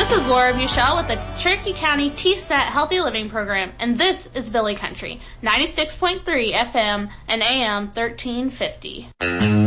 This is Laura Buchel with the Cherokee County TSET Healthy Living Program, and this is Billy Country, 96.3 FM and AM 1350.